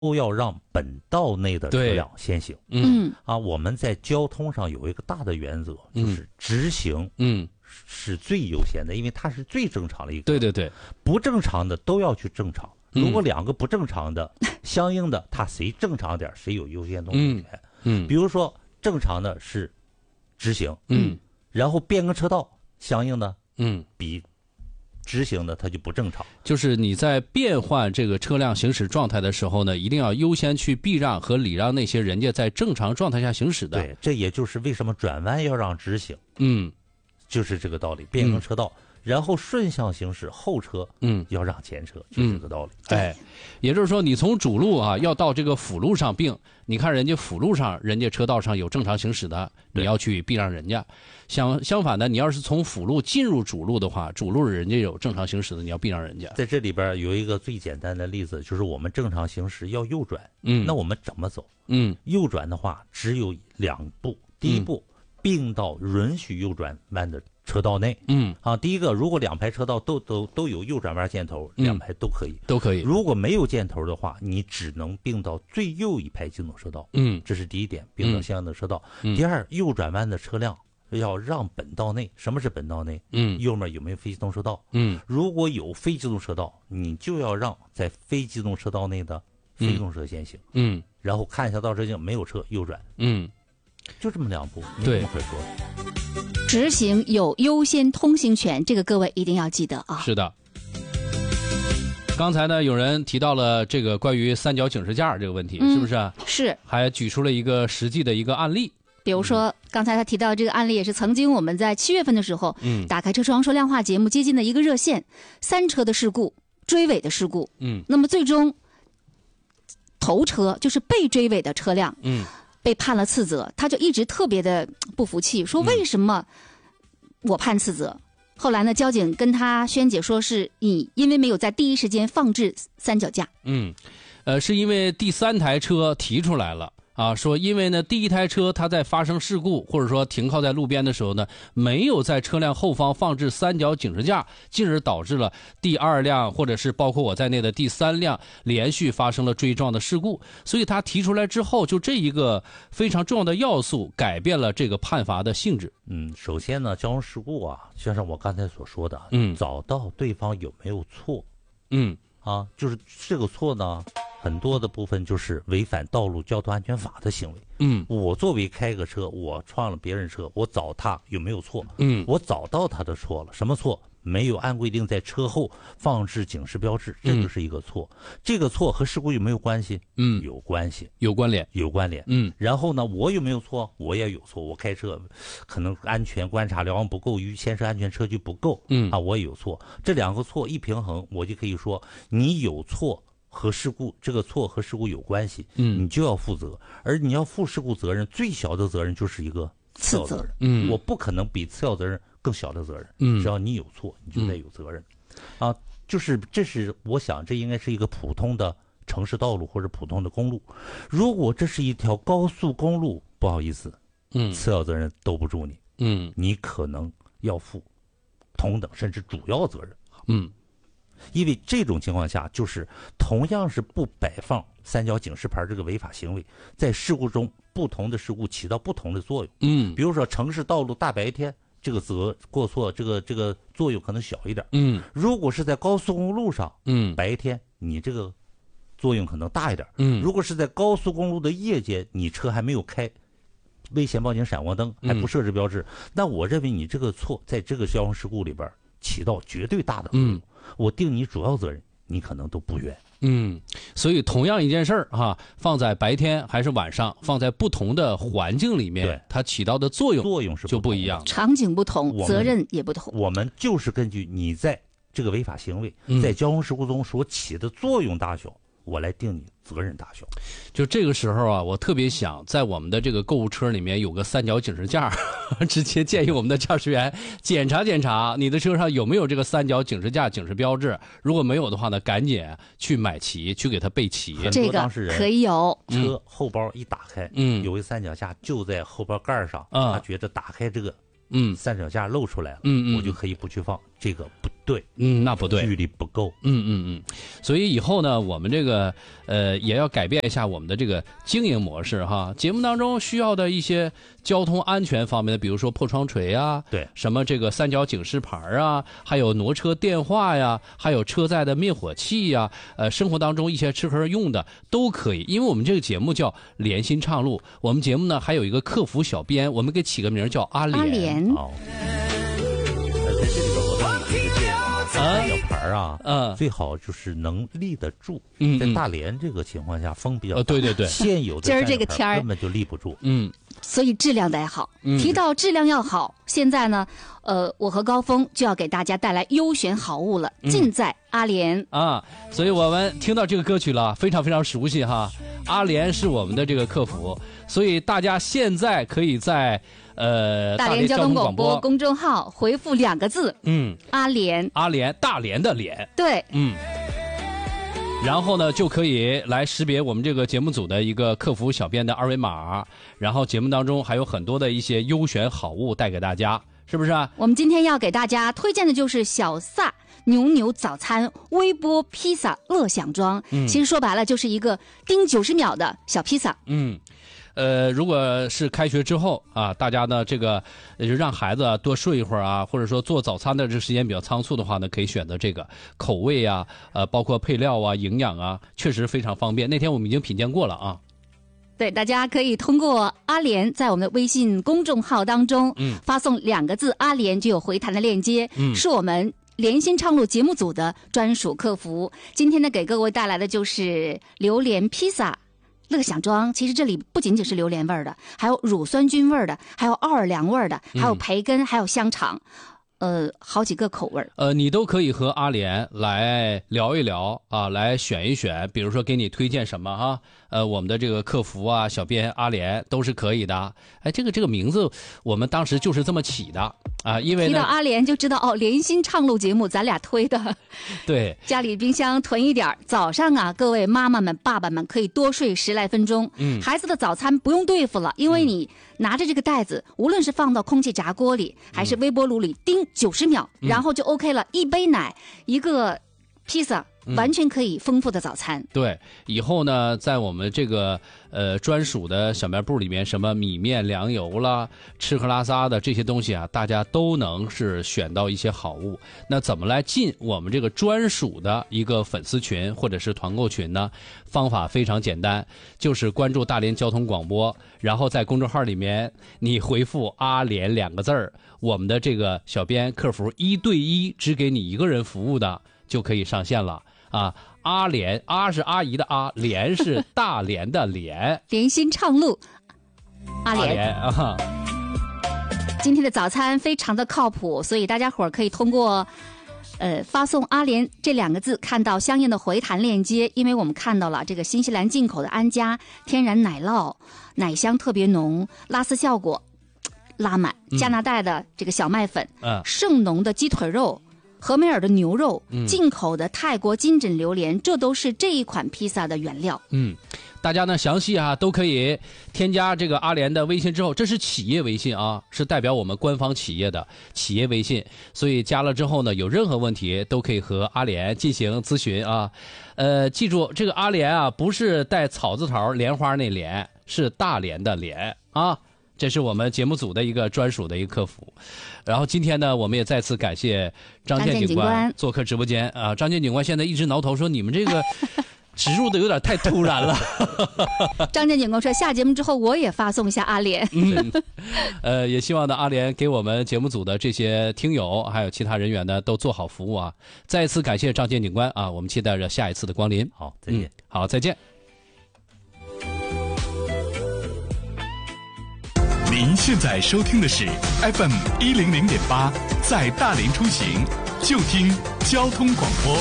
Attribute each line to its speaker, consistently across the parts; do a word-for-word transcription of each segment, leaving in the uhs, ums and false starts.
Speaker 1: 都要让本道内的车辆先行。
Speaker 2: 嗯
Speaker 1: 啊，我们在交通上有一个大的原则，就是直行，
Speaker 2: 嗯，
Speaker 1: 是最优先的，因为它是最正常的一个。
Speaker 2: 对对对，
Speaker 1: 不正常的都要去正常。如果两个不正常的，嗯、相应的，它谁正常点，谁有优先动作权。
Speaker 2: 嗯，
Speaker 1: 比如说正常的是直行，
Speaker 2: 嗯，
Speaker 1: 然后变更车道，相应的，
Speaker 2: 嗯，
Speaker 1: 比直行的它就不正常。
Speaker 2: 就是你在变换这个车辆行驶状态的时候呢，一定要优先去避让和礼让那些人家在正常状态下行驶的。
Speaker 1: 对，这也就是为什么转弯要让直行。
Speaker 2: 嗯，
Speaker 1: 就是这个道理，变更车道。嗯，然后顺向行驶，后车
Speaker 2: 嗯要
Speaker 1: 让前车，嗯、就是这个道理。
Speaker 2: 哎，也就是说，你从主路啊要到这个辅路上并，你看人家辅路上，人家车道上有正常行驶的，你要去避让人家。相相反的，你要是从辅路进入主路的话，主路人家有正常行驶的，你要避让人家。
Speaker 1: 在这里边有一个最简单的例子，就是我们正常行驶要右转，
Speaker 2: 嗯，
Speaker 1: 那我们怎么走？
Speaker 2: 嗯，
Speaker 1: 右转的话只有两步，第一步、嗯、并到允许右转弯的车道内。
Speaker 2: 嗯
Speaker 1: 啊，第一个，如果两排车道都都都有右转弯箭头，两排都可以，
Speaker 2: 都可以。
Speaker 1: 如果没有箭头的话，你只能并到最右一排机动车道。
Speaker 2: 嗯，
Speaker 1: 这是第一点，并到相应的车道。
Speaker 2: 嗯、
Speaker 1: 第二，右转弯的车辆要让本道内。什么是本道内？
Speaker 2: 嗯，
Speaker 1: 右面有没有非机动车道？
Speaker 2: 嗯，
Speaker 1: 如果有非机动车道，你就要让在非机动车道内的非机动车先行。
Speaker 2: 嗯，
Speaker 1: 然后看一下倒车镜，没有车右转。
Speaker 2: 嗯，
Speaker 1: 就这么两步，没
Speaker 2: 对，
Speaker 1: 可说。
Speaker 3: 直行有优先通行权，这个各位一定要记得啊。
Speaker 2: 是的。刚才呢，有人提到了这个关于三角警示架这个问题，
Speaker 3: 嗯、
Speaker 2: 是不是？
Speaker 3: 是。
Speaker 2: 还举出了一个实际的一个案例。
Speaker 3: 比如说，刚才他提到这个案例，也是曾经我们在七月份的时候，
Speaker 2: 嗯，
Speaker 3: 打开车窗说亮话节目接近的一个热线，三车的事故，追尾的事故，
Speaker 2: 嗯，
Speaker 3: 那么最终头车就是被追尾的车辆，
Speaker 2: 嗯，
Speaker 3: 被判了次责，他就一直特别的不服气，说为什么我判次责？嗯、后来呢，交警跟他宣解说，是你因为没有在第一时间放置三脚架，
Speaker 2: 嗯，呃，是因为第三台车提出来了。啊，说因为呢，第一台车它在发生事故或者说停靠在路边的时候呢，没有在车辆后方放置三角警示架，进而导致了第二辆或者是包括我在内的第三辆连续发生了追撞的事故。所以他提出来之后，就这一个非常重要的要素改变了这个判罚的性质。
Speaker 1: 嗯，首先呢，交通事故啊，就像我刚才所说的，
Speaker 2: 嗯，
Speaker 1: 找到对方有没有错，
Speaker 2: 嗯，
Speaker 1: 啊，就是这个错呢。很多的部分就是违反道路交通安全法的行为。
Speaker 2: 嗯，
Speaker 1: 我作为开个车，我撞了别人车，我找他有没有错？
Speaker 2: 嗯，
Speaker 1: 我找到他的错了，什么错？没有按规定在车后放置警示标志，这就是一个错。嗯、这个错和事故有没有关系？
Speaker 2: 嗯，
Speaker 1: 有关系，
Speaker 2: 有关联，
Speaker 1: 有关联。
Speaker 2: 嗯，
Speaker 1: 然后呢，我有没有错？我也有错。我开车可能安全观察瞭望不够，与牵涉安全车距不够。
Speaker 2: 嗯，
Speaker 1: 啊，我也有错。这两个错一平衡，我就可以说你有错。和事故这个错和事故有关系，
Speaker 2: 嗯，
Speaker 1: 你就要负责，而你要负事故责任，最小的责任就是一个次要责任，
Speaker 2: 嗯，
Speaker 1: 我不可能比次要责任更小的责任，
Speaker 2: 嗯，
Speaker 1: 只要你有错，你就得有责任，嗯、啊，就是这是我想这应该是一个普通的城市道路或者普通的公路，如果这是一条高速公路，不好意思，
Speaker 2: 嗯，
Speaker 1: 次要责任兜不住你，
Speaker 2: 嗯，
Speaker 1: 你可能要负同等甚至主要责任，
Speaker 2: 嗯。
Speaker 1: 因为这种情况下，就是同样是不摆放三角警示牌这个违法行为，在事故中不同的事故起到不同的作用。
Speaker 2: 嗯，
Speaker 1: 比如说城市道路大白天，这个责过错这个这个作用可能小一点。
Speaker 2: 嗯，
Speaker 1: 如果是在高速公路上，
Speaker 2: 嗯，
Speaker 1: 白天你这个作用可能大一点。
Speaker 2: 嗯，
Speaker 1: 如果是在高速公路的夜间，你车还没有开危险报警闪光灯，还不设置标志，嗯、那我认为你这个错在这个交通事故里边起到绝对大的作用。嗯，我定你主要责任，你可能都不冤。
Speaker 2: 嗯，所以同样一件事儿哈，放在白天还是晚上，放在不同的环境里面，它起到的作用
Speaker 1: 作用是
Speaker 2: 就不一样，
Speaker 3: 场景不同，责任也不同。
Speaker 1: 我们就是根据你在这个违法行为、嗯、在交通事故中所起的作用大小，我来定你责任大小。
Speaker 2: 就这个时候啊，我特别想在我们的这个购物车里面有个三角警示架，直接建议我们的驾驶员检查检查你的车上有没有这个三角警示架警示标志，如果没有的话呢，赶紧去买齐，去给它备齐。
Speaker 1: 很多当事人
Speaker 3: 可以有
Speaker 1: 车后包一打开，
Speaker 2: 嗯，
Speaker 1: 有一三角架就在后包盖上，
Speaker 2: 嗯，
Speaker 1: 他觉得打开这个
Speaker 2: 嗯
Speaker 1: 三脚架露出来了，
Speaker 2: 嗯嗯，
Speaker 1: 我就可以不去放， 这个不对，
Speaker 2: 嗯，那不对，
Speaker 1: 距离不够，
Speaker 2: 嗯嗯嗯，所以以后呢，我们这个呃也要改变一下我们的这个经营模式哈。节目当中需要的一些交通安全方面的，比如说破窗锤啊，
Speaker 1: 对，
Speaker 2: 什么这个三角警示牌啊，还有挪车电话呀，还有车载的灭火器呀，呃，生活当中一些吃喝用的都可以。因为我们这个节目叫联心畅路，我们节目呢还有一个客服小编，我们给起个名叫阿莲。
Speaker 3: 阿莲。
Speaker 1: 哦，在这里边我倒也是这样。三角牌啊，
Speaker 2: 嗯，
Speaker 1: 最好就是能立得住。
Speaker 2: 嗯，
Speaker 1: 在大连这个情况下，风比较大，
Speaker 2: 呃，对对对，
Speaker 1: 现有的
Speaker 3: 今儿这个天儿
Speaker 1: 根本就立不住。
Speaker 2: 嗯，
Speaker 3: 所以质量得好。
Speaker 2: 嗯，
Speaker 3: 提到质量要好，现在呢，呃，我和高峰就要给大家带来优选好物了，
Speaker 2: 嗯、
Speaker 3: 尽在阿莲
Speaker 2: 啊。所以我们听到这个歌曲了，非常非常熟悉哈。阿莲是我们的这个客服，所以大家现在可以在。呃，
Speaker 3: 大连交通广播公众号回复两个字，
Speaker 2: 嗯，
Speaker 3: 阿莲，
Speaker 2: 阿莲，大连的莲，
Speaker 3: 对，
Speaker 2: 嗯，然后呢就可以来识别我们这个节目组的一个客服小编的二维码，然后节目当中还有很多的一些优选好物带给大家，是不是啊？
Speaker 3: 我们今天要给大家推荐的就是小萨牛牛早餐微波披萨乐享装，嗯，其实说白了就是一个叮九十秒的小披萨，
Speaker 2: 嗯。呃，如果是开学之后啊，大家呢这个就让孩子多睡一会儿啊，或者说做早餐的这时间比较仓促的话呢，可以选择这个口味啊，呃，包括配料啊、营养啊，确实非常方便。那天我们已经品鉴过了啊。
Speaker 3: 对，大家可以通过阿莲在我们的微信公众号当中，嗯，发送两个字“阿莲”就有回弹的链接，嗯，是我们联心畅路节目组的专属客服。今天呢，给各位带来的就是榴莲披萨。乐享装其实这里不仅仅是榴莲味儿的，还有乳酸菌味儿的，还有奥尔良味儿的，还有培根，还有香肠，呃，好几个口味儿。
Speaker 2: 呃，你都可以和阿莲来聊一聊啊，来选一选，比如说给你推荐什么哈，呃，我们的这个客服啊、小编阿莲都是可以的。哎，这个这个名字我们当时就是这么起的啊，因为
Speaker 3: 提到阿莲就知道哦，联心畅路节目咱俩推的。
Speaker 2: 对，
Speaker 3: 家里冰箱囤一点，早上啊，各位妈妈们、爸爸们可以多睡十来分钟。嗯，孩子的早餐不用对付了，因为你拿着这个袋子，无论是放到空气炸锅里，还是微波炉里，叮九十秒，嗯，然后就 OK 了。一杯奶，一个披萨。完全可以丰富的早餐。
Speaker 2: 嗯，对，以后呢，在我们这个呃专属的小卖部里面，什么米面粮油啦、吃喝拉撒的这些东西啊，大家都能是选到一些好物。那怎么来进我们这个专属的一个粉丝群或者是团购群呢？方法非常简单，就是关注大连交通广播，然后在公众号里面你回复阿莲两个字儿，我们的这个小编客服一对一只给你一个人服务的就可以上线了。啊，阿莲，阿是阿姨的阿，莲是大连的莲，
Speaker 3: 联心畅路，阿莲,
Speaker 2: 阿莲啊。
Speaker 3: 今天的早餐非常的靠谱，所以大家伙儿可以通过，呃，发送阿莲这两个字，看到相应的回弹链接。因为我们看到了这个新西兰进口的安佳天然奶酪，奶香特别浓，拉丝效果拉满，加拿大的这个小麦粉，嗯，圣浓的鸡腿肉。和美尔的牛肉，进口的泰国金枕榴莲，这都是这一款披萨的原料。
Speaker 2: 嗯，大家呢详细啊都可以添加这个阿莲的微信之后，这是企业微信啊，是代表我们官方企业的企业微信，所以加了之后呢，有任何问题都可以和阿莲进行咨询啊。呃，记住这个阿莲啊，不是带草字头莲花那莲，是大连的莲啊。这是我们节目组的一个专属的一个客服，然后今天呢，我们也再次感谢张建警官做客直播间啊。张建警官现在一直挠头说：“你们这个植入的有点太突然了。”
Speaker 3: 张建警官说：“下节目之后我也发送一下阿莲。”
Speaker 2: 嗯，呃，也希望呢阿莲给我们节目组的这些听友还有其他人员呢都做好服务啊。再一次感谢张建警官啊，我们期待着下一次的光临。
Speaker 1: 好，再见。
Speaker 2: 嗯、好，再见。
Speaker 4: 您现在收听的是 F M 一零零点八，在大连出行就听交通广播。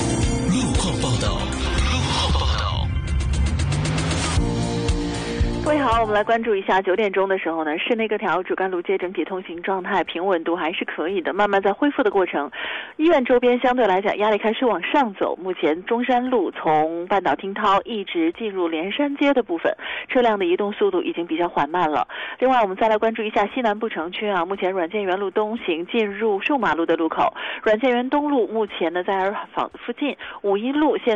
Speaker 4: 路况报道，路况报道。
Speaker 5: 各位位好，我们来关注一下九点钟的时候呢，市内各条主干路街整体通行状态平稳度还是可以的，慢慢在恢复的过程。医院周边相对来讲压力开始往上走，目前中山路从半岛听涛一直进入连山街的部分，车辆的移动速度已经比较缓慢了。另外我们再来关注一下西南部城区啊，目前软件园路东行进入数马路的路口，软件园东路目前呢在尔坊附近，五一路现